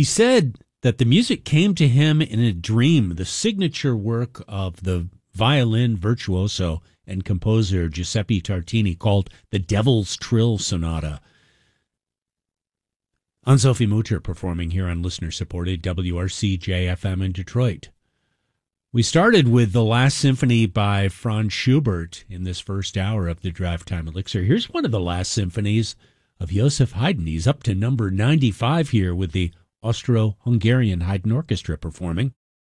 He said that the music came to him in a dream, the signature work of the violin virtuoso and composer Giuseppe Tartini, called the Devil's Trill Sonata. Anne-Sophie Mutter performing here on listener-supported WRC-JFM in Detroit. We started with the Last Symphony by Franz Schubert in this first hour of the Drive Time Elixir. Here's one of the last symphonies of Joseph Haydn. He's up to number 95 here with the Austro-Hungarian Haydn Orchestra performing.